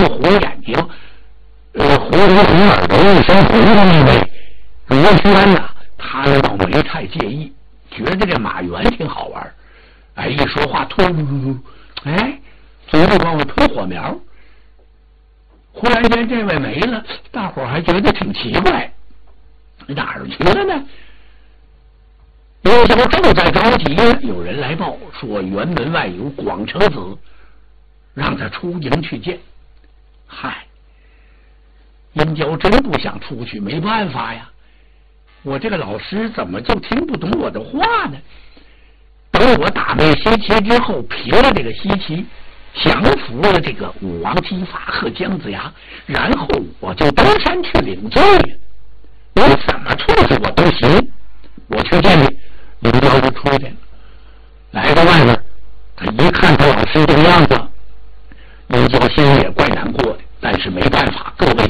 红眼睛，红耳朵，一身红的那位罗轩呐，他倒没太介意，觉得这马原挺好玩。哎，一说话突，哎，嘴里往外吐火苗。忽然间这位没了，大伙还觉得挺奇怪，哪儿去了呢？有时候正在着急，有人来报说辕门外有广成子，让他出营去见。嗨，殷郊真不想出去，没办法呀，我这个老师怎么就听不懂我的话呢？等我打败西岐之后，平了这个西岐，降服了这个武王姬发和姜子牙，然后我就登山去领罪呀。我怎么处置我都行。我去见你，殷郊就出去了，来到外面，他一看他老师这个样子，殷郊心里也怪难过的，但是没办法，各位